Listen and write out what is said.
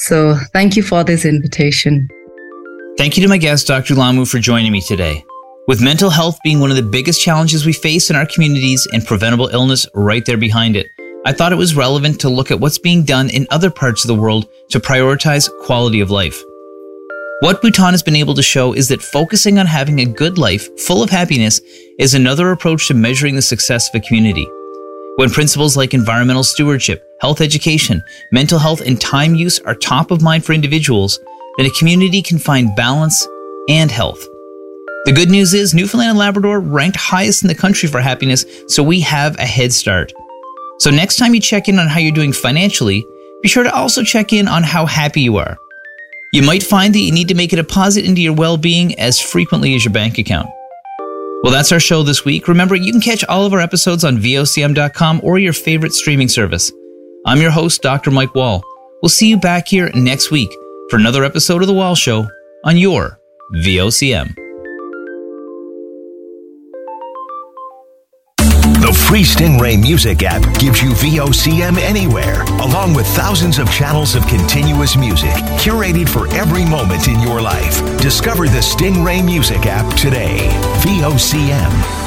So thank you for this invitation. Thank you to my guest, Dr. Lamu, for joining me today. With mental health being one of the biggest challenges we face in our communities and preventable illness right there behind it, I thought it was relevant to look at what's being done in other parts of the world to prioritize quality of life. What Bhutan has been able to show is that focusing on having a good life full of happiness is another approach to measuring the success of a community. When principles like environmental stewardship, health education, mental health, and time use are top of mind for individuals, then a community can find balance and health. The good news is Newfoundland and Labrador ranked highest in the country for happiness, so we have a head start. So next time you check in on how you're doing financially, be sure to also check in on how happy you are. You might find that you need to make a deposit into your well-being as frequently as your bank account. Well, that's our show this week. Remember, you can catch all of our episodes on vocm.com or your favorite streaming service. I'm your host, Dr. Mike Wall. We'll see you back here next week for another episode of The Wall Show on your VOCM. The free Stingray Music app gives you VOCM anywhere, along with thousands of channels of continuous music, curated for every moment in your life. Discover the Stingray Music app today. VOCM.